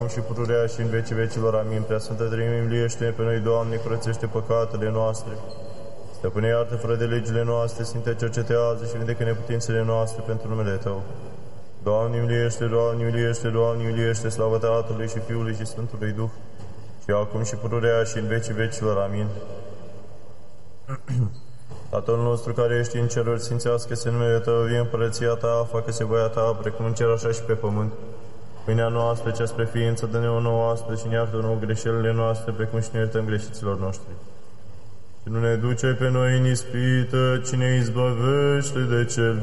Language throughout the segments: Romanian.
și pururea și în vecii vecilor. Amin. Prea Sfântă Treime, miliește pe noi, Doamne, curățește păcatele noastre. Stăpâne, iartă fără de legile noastre, Sfinte, cercetează și vindecă neputințele noastre pentru numele Tău. Doamne, miliește, Doamne, miliește, Doamne, miliește, slavă Tatălui și Fiului și Sfântului Duh, și acum și pururea și în vecii vecilor. Amin. Tatăl nostru care ești în ceruri, sfințească-se numele Tău, vie împărăția Ta, facă-se voia Ta, precum în cer așa și pe pământ. Pâinea noastră, cea spre ființă, dă-ne-o nouă astăzi și ne iartă nouă greșelile noastre, precum și ne iertăm greșiților noștri. Și nu ne duce pe noi în ispită, ci ne izbăvește de cel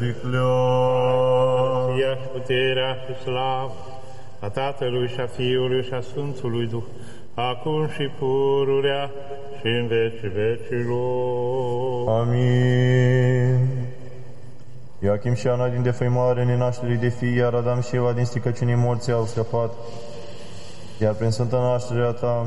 viclean. Ia și puterea și slavă a Tatălui și a Fiului și a Sfântului Duh, acum și pururea și în vecii vecilor. Amin. Iachim și Ana din defăimare nenașterii de fii, iar Adam și Eva din stricăciunii morții au scăpat. Iar prin sfântă nașterea Ta,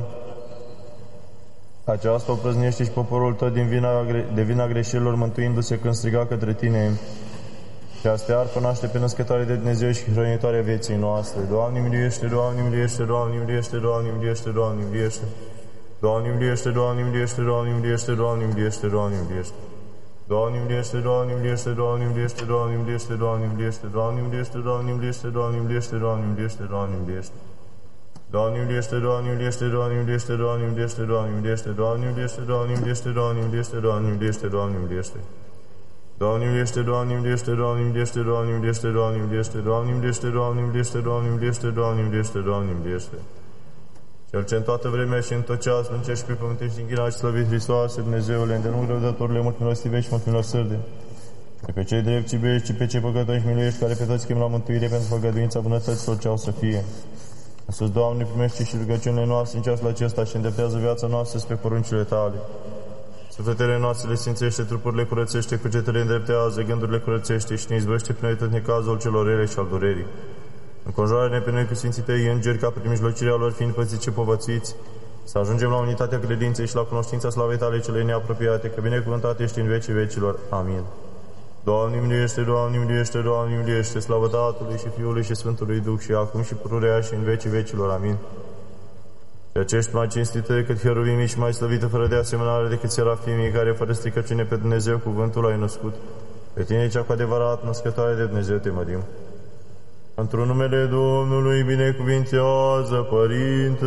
aceasta o prăznește și poporul Tău de vina greșelilor, mântuindu-se când striga către Tine. Și astea arpă naște pe născătoare de Dumnezeu și hrănitoarea vieții noastre. Doamne, miliește, Doamne, miliește, Doamne, miliește, Doamne, miliește, Doamne, miliește. Doamne, miliește, Doamne, miliește, Doamne, miliește, Doamne, miliește, Doamne, miliește. Doamne, miliește, Doamne, miliește, Doamne, miliește, Doamne, miliește, Doamne, miliește, Doamne, miliește, Doamne, miliește, Doamne, miliește, Doamne, miliește, Doamne, miliește. Doamne, miliește, Doamne, miliește, Doamne, miliește, Doamne, miliește, Doamne, miliește, Doamne, miliește, Doamne, miliește, Doamne, miliește, Doamne, miliește, Doamne, miliește. Doamne, miliește, Doamne, miliește, Doamne, miliește, Doamne, miliește, Doamne, miliește, Doamne, miliește, Doamne, miliește, Doamne, miliește, Doamne, miliește, Doamne, miliește. Cel ce în toată vremea și în tot ceasul, în cer și pe pământ ești închinat și slăvit, Hristoase, Dumnezeule, îndelung răbdătorule, mult milostivești și mult milosărde. Pe cei drepți iubești și pe cei păcătoși miluiești, care pe toți chem la mântuire pentru făgăduința bunătăților ce au să fie. Sus, Doamne, primește și rugăciunile noastre în ceasul acesta și îndreptează viața noastră spre poruncile Tale. Sufletele noastre le sfințește, trupurile curățește, cugetele îndreptează, gândurile curățește și ne izbăvește pe noi tot necazul celor rele și al durerii. Înconjoară-ne pe noi cu Sfinții Tăi îngeri, ca prin mijlocirea lor fiind pățiți și povățuiți, să ajungem la unitatea credinței și la cunoștința slavei Tale cele neapropiate, că binecuvântat ești în vecii vecilor. Amin. Doamne, miliește, Doamne, miliește, Doamne, miliește, slavă Tatălui și Fiului și Sfântului Duh, și acum și pururea și în vecii vecilor. Amin. Și acești mai cinstită decât heruvimii și mai slăvită fără de asemănare decât serafimii, care fără stricăciune pe Dumnezeu cuvântul ai născut. Pe Tine, cea cu adevărat născătoare de Dumnezeu, te mărim. Într-un numele Domnului binecuvintează, Părinte.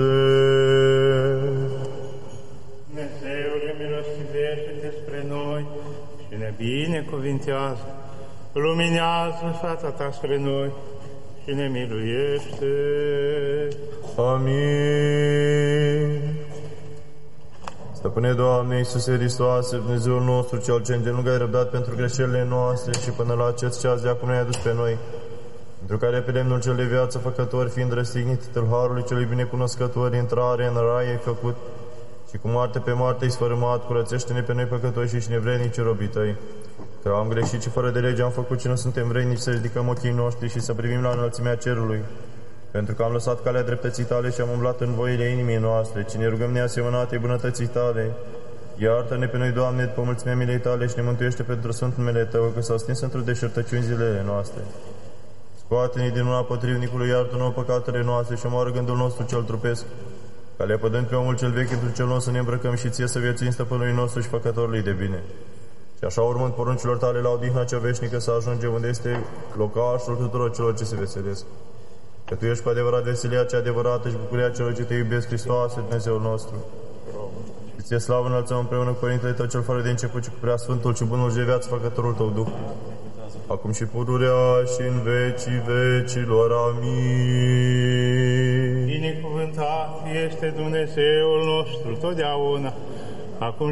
Dumnezeule, milostivește-te spre noi și ne binecuvintează. Luminează fața Ta spre noi și ne miluiește. Amin. Stăpâne, Doamne, Iisuse Hristoase, Dumnezeul nostru, Cel ce îndelung ai răbdat pentru greșelile noastre și până la acest ceas de acum ne-ai adus pe noi, pentru care pe lemnul cel de viață făcător, fiind răstignit, tâlharului celui binecunoscător, intrare în rai ai făcut, și cu moarte pe moarte ai sfărâmat, curățește-ne pe noi păcătoși și nevrednici robii Tăi, că am greșit și fără de lege am făcut și nu suntem vrednici să ridicăm ochii noștri și să privim la înălțimea cerului, pentru că am lăsat calea dreptății Tale și am umblat în voile inimii noastre, ci ne rugăm neasemănate bunătății Tale. Iartă-ne pe noi, Doamne, după mulțimea milei Tale și ne mântuiește pentru Sfântul numele Tău, că s-au stins într-o deșertăciuni zilele noastre. Scoate-ne din mâna potrivnicului, iartă nouă păcatele noastre și omoară gândul nostru cel trupesc, ca lepădând pe omul cel vechi într cel nou să ne îmbrăcăm și Ție să viețuim stăpânului nostru și făcătorului de bine. Și așa, urmând poruncilor Tale la odihna cea veșnică, să ajungem unde este locașul tuturor celor ce se veselesc. Că Tu ești cu adevărat veselia cea adevărată și bucuria celor ce Te iubesc, Hristoase, Dumnezeul nostru. Și Ție slavă înălțăm împreună cu Părintele Tău cel fără de început și cu Preasfântul și bunul și de viață, Făcătorul Tău Duh, acum și pururea și în vecii vecilor. Amin. Binecuvântat este Dumnezeul nostru totdeauna, acum